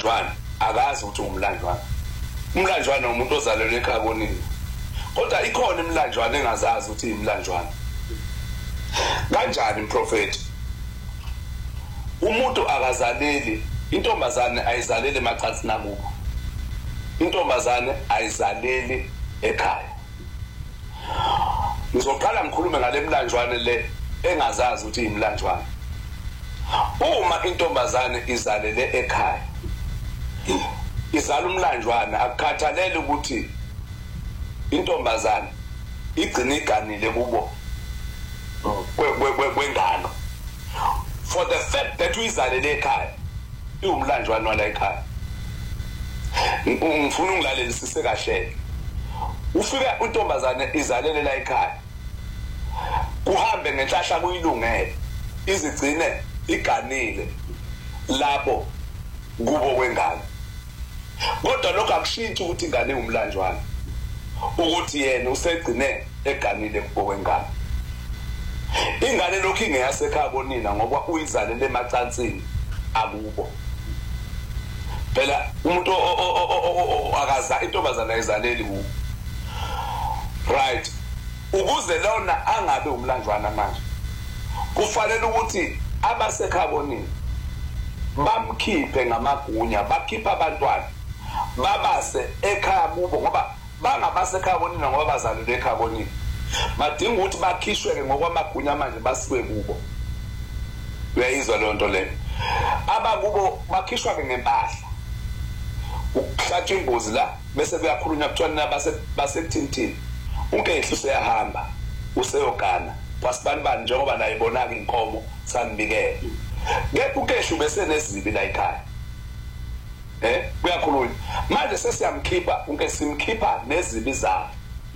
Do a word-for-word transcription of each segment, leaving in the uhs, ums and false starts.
umlandlwana akazi ukuthi umlandlwana. Umlandlwana umuntu ozalelwe ekhaya konini. Kodwa ikhona imlandlwana engazazi ukuthi imlandlwana. Kanjani mprofeti? Umuntu akazaleli, intombazane ayizaleli emacansini akubo. Intombazane ayizaleli ekhaya. Ngizoqala ngikhulume ngale mlandlwane le engazazi ukuthi imlandlwane. Uma intombazane izalele ekhaya, izala umlandlwana akukhathalele ukuthi intombazane igcina iganile kubo kwengane. For the fact that uyizalele ekhaya, iwumlandlwana wala ekhaya. Ngifuna ungilalelisise kahle. Ufika intombazane izalele la ekhaya, kuhambe ngenhlahla kuyilungele, izigcine iganile lapho kubo kwengane. Kodwa lokho akushintshi ukuthi ingane umlandlwana, ukuthi yena usegcine eganile kubo kwengane. Ingane lokhu ingeyasekhaya konina ngoba uyizalele emacansini akubo. Phela umuntu akaza intombazana ayizaleli kubo. Right. Ukuze lona angabe umlandlwana manje, kufanele ukuthi abasekhaya konina bamkhiphe ngamagunya, bakhipha abantwana babase ekhaya kubo ngoba bangabasekhaya konina ngoba bazalelwe ekhaya konina. Badinga ukuthi bakhishwe ngokwamagunya manje basiwe kubo. Uyayizwa le nto le. Abakubo bakhishwa ngempahla. Ukuhlatshwa imbuzi la bese kuyakhulunywa kuthiwa base basekuthintini. Unkehlo useyahamba useyogana wasibani bani njengoba la ibonaka inkomo sanibikele. Ngeke unkehlo bese nezibi la ekhaya. Eh kuyakhulunywa. Manje sesiyamkhipha unke simkhipha nezibi zakhe.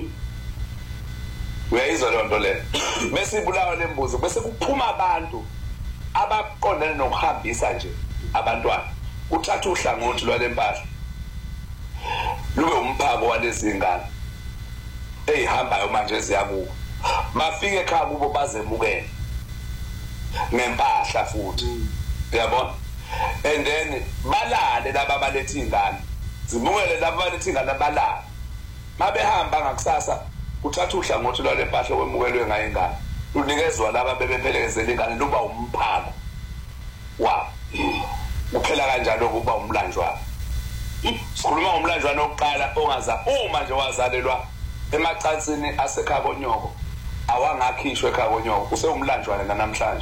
Uyayizwa le nto le. Bese ibulawa lembuzi bese kuphuma abantu abaqondene nokuhambisa nje abantwana. Uthatha uhlangothi lwalempahla. Lube umphako walezi ngane eyihambayo manje ziyakuba. Bafike ekhaya kubo bazemukele ngempahla futhi. Uyabona? And then balale laba balethe ingane. Zimukele laba balethe ingane balale. Mabehamba ngakusasa uthatha uhlangothi lwalempahla wemukelwe ngayo ingane. Lunikezwa laba bebephelekezela ingane luba umphako. Wow. Uphela kanjalo kuba umlandlwana. Sikhuluma ngomlandlwana oqala ongaza uma nje wazalelwa emacansini asekhaya konyoko, awangakhishwe ekhaya konyoko, usewumlandlwana namhlanje.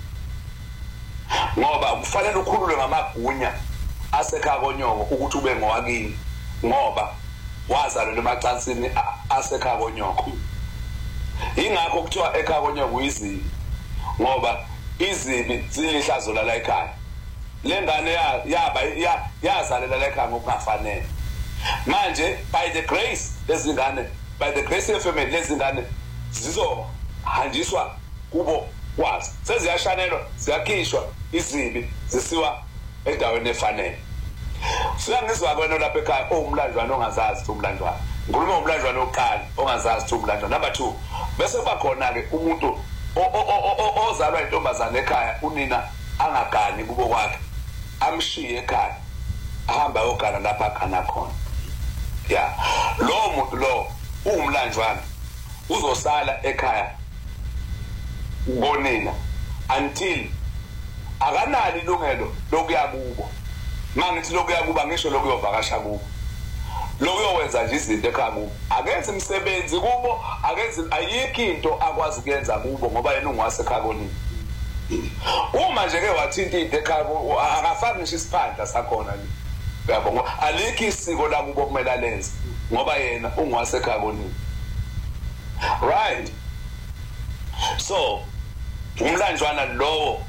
Ngoba kufanele ukhululwe ngamagunya asekhaya konyoko ukuthi ube ngowakini ngoba wazalelwa emacansini asekhaya konyoko. Ingakho kuthiwa ekhaya konyoko uyizibi ngoba izibi zilihlazo la ekhaya. Lengane ya yaba yazalela la ekhaya ngokungafanele. Manje by the grace lezingane, by the grace of family lezingane zizohanjiswa kubo kwazi. Seziyashanelwa, ziyakhishwa izibi zisiwa endaweni efanele. Siyangizwa kwena lapha ekhaya owumlandlwana ongazazi ukuthi umlandlwana. Ngikhuluma ngomlandlwana oqala ongazazi ukuthi umlandlwana. Number two, bese kuba khona ke umuntu ozalwa intombazane ekhaya unina angagani kubo kwakhe. Amshiye ekhaya ahamba yogana lapha akhana khona. Yeah. Lo muntu lo umlandlwana uzosala ekhaya bonina until akanali ilungelo lokuya kubo. Mangithi lokuya kuba ngisho lokuyovakasha kubo. Lokuyowenza nje izinto ekhaya kubo. Akenze imisebenzi kubo, akenze ayikho into akwazi ukuyenza kubo ngoba yena ungwasekhaya konini. Uma nje ke wathinta into ekhaya akafaki ngisho isiphandla sakhona nje. Uyabona alikho isiko la kubo kumele lenze ngoba yena ungwasekhaya konini. Right. So umlandlwana lowo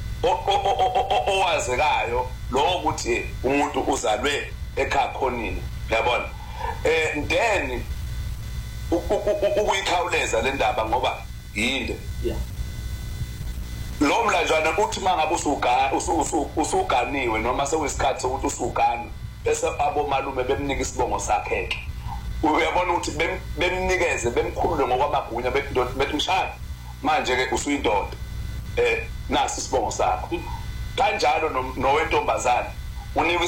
owazekayo lo ukuthi umuntu uzalwe ekhaya khonini. Uyabona? Eh then ukuyikhawuleza le ndaba ngoba yinde. Yeah. Lo mlandlwana uthi mangabe usuga usuganiwe noma sekuyisikhathi sokuthi usugana bese abomalume bemnika isibongo sakhe. Uyabona ukuthi bemnikeze bemkhulule ngokwamagunya bethi bethi mshana manje ke usuyindoda eh nasi isibongo sakho. Kanjalo nowentombazana unikwe